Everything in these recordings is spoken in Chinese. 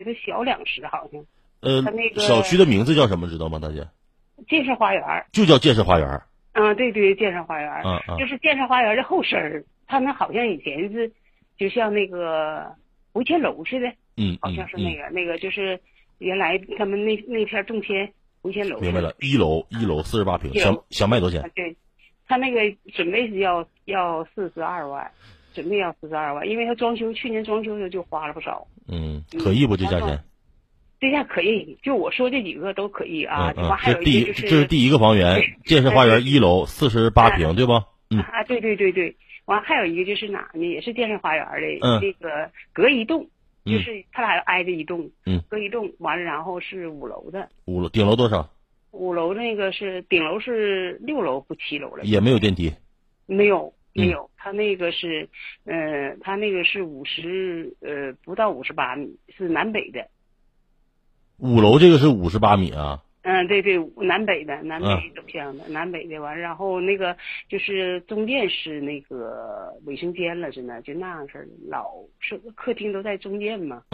它小2室好像。它那个小区的名字叫什么知道吗，大姐？ 建设花园。 就叫建设花园。 对对，建设花园。就是建设花园的后身儿，他们好像以前是就像那个回迁楼似的。好像是那个就是原来他们那片种迁回迁楼。 明白了，1楼48平，想卖多少钱？ 对，他那个准备是要42万，准备要42万，因为他去年装修的就花了不少。 可以不这价钱？ 这下可以，就我说这几个都可以啊。还有这是第一个房源，建设花园1楼48平，对吧？ 对对对对。完还有一个就是哪呢？也是建设花园的，那个隔一栋，就是他俩挨着一栋，隔一栋，完了然后是5楼的。 5楼顶楼多少 ？5楼那个是顶楼是6楼不7楼了。 也没有电梯。 没有。他那个是他那个是不到58米，是南北的。 5楼这个是58米啊？ 对对，南北走向的，南北的完，然后那个就是中间是那个卫生间了，是呢，就那样式的，老是客厅都在中间嘛。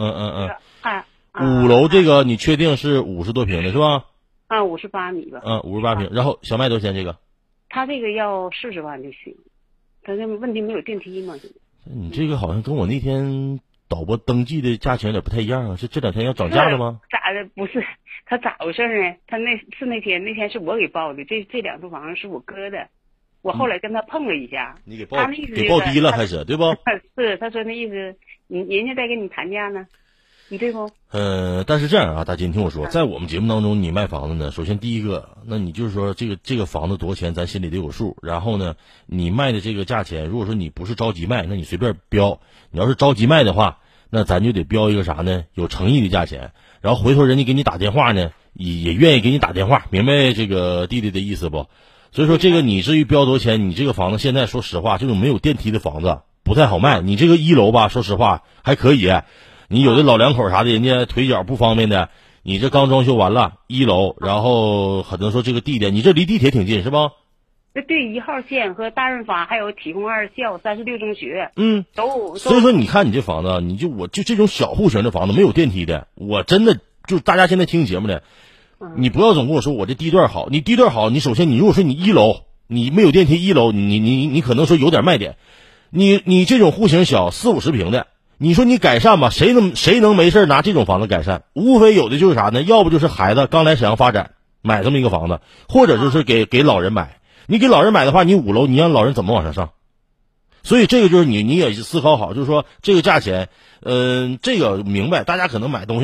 5楼这个你确定是50多平的是吧 ？58米吧。 58平，然后小麦多少钱这个？ 他这个要40万就行，他这问题没有电梯嘛。 你这个好像跟我那天导播登记的价钱有点不太一样啊，是这2天要涨价了吗？ 咋的？不是，他咋回事呢？他那天是我给报的，这2栋房子是我哥的，我后来跟他碰了一下， 你给报低了开始对不？ 是，他说那意思，人家在跟你谈价呢，你对不？ 但是这样啊，大姐你听我说，在我们节目当中，你卖房子呢，首先第一个，那你就是说这个房子多少钱，咱心里得有数。然后呢，你卖的这个价钱，如果说你不是着急卖，那你随便标；你要是着急卖的话，那咱就得标一个啥呢？有诚意的价钱。然后回头人家给你打电话呢，也愿意给你打电话，明白这个弟弟的意思不？所以说这个你至于标多少钱，你这个房子现在说实话，这种没有电梯的房子不太好卖。你这个1楼吧，说实话还可以。你有的老两口啥的，人家腿脚不方便的，你这刚装修完了1楼，然后可能说这个地点，你这离地铁挺近是吧？ 对，1号线和大润发还有体工2校36中学，都。 所以说你看你这房子，我就这种小户型的房子没有电梯的，我真的就大家现在听节目的，你不要总跟我说我这地段好，你地段好，你首先你如果说你1楼你没有电梯，1楼你可能说有点卖点，你这种户型小40-50平的，你说你改善吧，谁能没事拿这种房子改善？无非有的就是啥呢？要不就是孩子刚来沈阳发展买这么一个房子，或者就是给老人买。你给老人买的话，你5楼你让老人怎么往上上？所以这个就是你也思考好，就是说这个价钱，这个明白，大家可能买东西